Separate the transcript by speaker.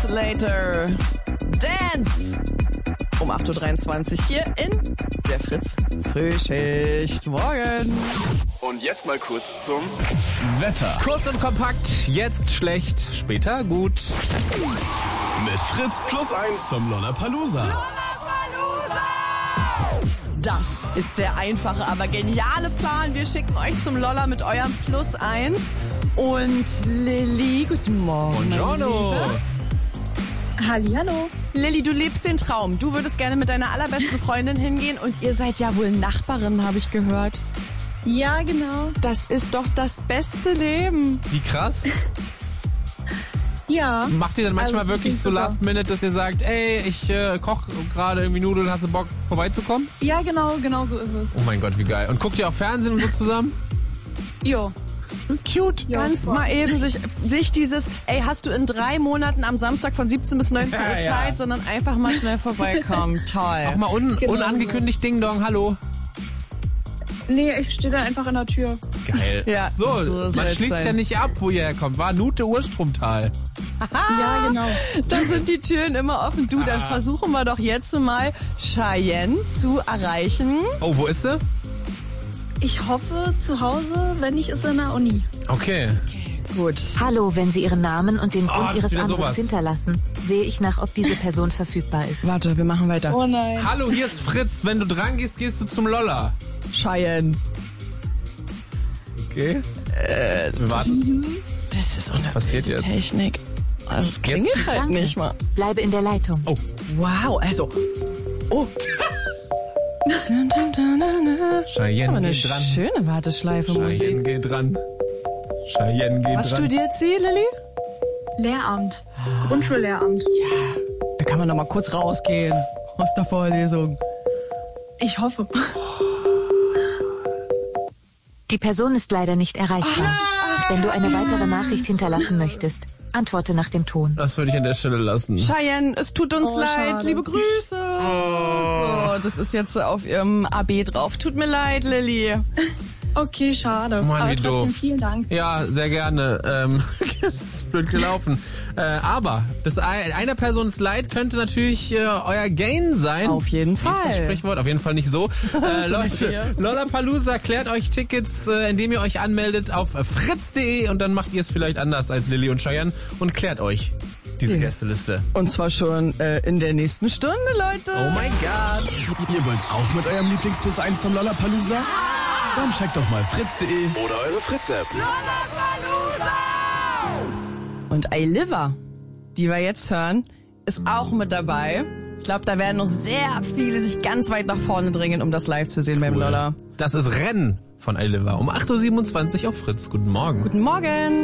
Speaker 1: Later. Dance. Um 8.23 Uhr hier in der Fritz Frühschicht. Morgen.
Speaker 2: Und jetzt mal kurz zum
Speaker 3: Wetter.
Speaker 4: Kurz und kompakt, jetzt schlecht, später gut.
Speaker 3: Mit Fritz +1 zum Lollapalooza.
Speaker 1: Das ist der einfache, aber geniale Plan. Wir schicken euch zum Lolla mit eurem +1. Und Lilly, guten Morgen.
Speaker 4: Buongiorno.
Speaker 5: Hallihallo.
Speaker 1: Lilly, du lebst den Traum. Du würdest gerne mit deiner allerbesten Freundin hingehen und ihr seid ja wohl Nachbarinnen, habe ich gehört.
Speaker 5: Ja, genau.
Speaker 1: Das ist doch das beste Leben.
Speaker 4: Wie krass.
Speaker 5: Ja.
Speaker 4: Macht ihr dann manchmal
Speaker 5: Also,
Speaker 4: wirklich so
Speaker 5: super.
Speaker 4: Last Minute, dass ihr sagt, ey, ich koche gerade irgendwie Nudeln, hast du Bock vorbeizukommen?
Speaker 5: Ja, genau so ist es.
Speaker 4: Oh mein Gott, wie geil. Und guckt ihr auch Fernsehen und so zusammen?
Speaker 5: Jo.
Speaker 4: Cute.
Speaker 5: Ja,
Speaker 1: Ganz
Speaker 5: voll.
Speaker 1: mal eben sich dieses, ey, hast du in 3 Monaten am Samstag von 17 bis 19 Uhr
Speaker 4: Ja, ja.
Speaker 1: Zeit, sondern einfach mal schnell vorbeikommen. Toll.
Speaker 4: Auch mal
Speaker 5: Genau
Speaker 4: unangekündigt Ding Dong, hallo.
Speaker 5: Nee, ich stehe dann einfach in der Tür.
Speaker 4: Geil.
Speaker 1: Ja,
Speaker 4: so man
Speaker 1: soll's
Speaker 4: schließt
Speaker 1: sein.
Speaker 4: ja nicht ab, wo ihr herkommt. War Nute Urstromtal.
Speaker 5: Ja, genau.
Speaker 1: Dann sind die Türen immer offen. Du, dann versuchen wir doch jetzt mal Cheyenne zu erreichen.
Speaker 4: Oh, wo ist sie?
Speaker 5: Ich hoffe zu Hause, wenn nicht, ist er in der Uni.
Speaker 4: Okay.
Speaker 1: Gut.
Speaker 6: Hallo, wenn Sie Ihren Namen und den
Speaker 4: das
Speaker 6: Grund
Speaker 4: ist
Speaker 6: Ihres
Speaker 4: wieder
Speaker 6: Anrufs
Speaker 4: sowas.
Speaker 6: hinterlassen, sehe ich nach, ob diese Person verfügbar ist.
Speaker 1: Warte, wir machen weiter.
Speaker 5: Oh nein.
Speaker 4: Hallo, hier ist Fritz. Wenn du dran gehst, gehst du zum Lolla.
Speaker 1: Cheyenne.
Speaker 4: Okay. Wir warten.
Speaker 1: Das ist unsere
Speaker 4: passiert jetzt?
Speaker 1: Technik. Also es klingelt halt
Speaker 6: Danke.
Speaker 1: nicht mal.
Speaker 6: Bleibe in der Leitung.
Speaker 4: Oh.
Speaker 1: Wow, also. Oh. Dun, dun, dun, dun, dun. Das ist aber
Speaker 4: Cheyenne
Speaker 1: eine
Speaker 4: geht dran.
Speaker 1: schöne Warteschleife,
Speaker 4: Cheyenne
Speaker 1: Musik.
Speaker 4: geht dran. Cheyenne geht
Speaker 1: Was
Speaker 4: dran.
Speaker 1: studiert sie, Lilly?
Speaker 5: Lehramt. Grundschullehramt.
Speaker 1: Da kann man noch mal kurz rausgehen aus der Vorlesung.
Speaker 5: Ich hoffe.
Speaker 6: Die Person ist leider nicht erreichbar. Wenn du eine weitere Nachricht hinterlassen möchtest, antworte nach dem Ton.
Speaker 4: Das würde ich an der Stelle lassen.
Speaker 1: Cheyenne, es tut uns
Speaker 5: Oh,
Speaker 1: leid.
Speaker 5: schade.
Speaker 1: Liebe Grüße. So, das ist jetzt auf ihrem AB drauf. Tut mir leid, Lilly.
Speaker 5: Okay, schade.
Speaker 4: Mann,
Speaker 5: Aber
Speaker 4: wie
Speaker 5: trotzdem
Speaker 4: doof.
Speaker 5: vielen Dank.
Speaker 4: Ja, sehr gerne. Das ist blöd gelaufen. Aber das einer Persons Leid könnte natürlich euer Gain sein.
Speaker 1: Auf jeden
Speaker 4: Wie ist das
Speaker 1: Fall.
Speaker 4: Sprichwort? Auf jeden Fall nicht so. Leute, Lollapalooza klärt euch Tickets, indem ihr euch anmeldet auf fritz.de und dann macht ihr es vielleicht anders als Lilly und Cheyenne und klärt euch diese Gästeliste.
Speaker 1: Und zwar schon in der nächsten Stunde, Leute.
Speaker 4: Oh mein Gott.
Speaker 3: Ihr wollt auch mit eurem Lieblings+1 zum Lollapalooza? Dann checkt doch mal fritz.de oder eure Fritz-App.
Speaker 1: Und Eiliva, die wir jetzt hören, ist auch mit dabei. Ich glaube, da werden noch sehr viele sich ganz weit nach vorne drängen, um das live zu sehen beim Lolla.
Speaker 4: Das ist Rennen von Eiliva um 8.27 Uhr auf Fritz. Guten Morgen.
Speaker 1: Guten Morgen.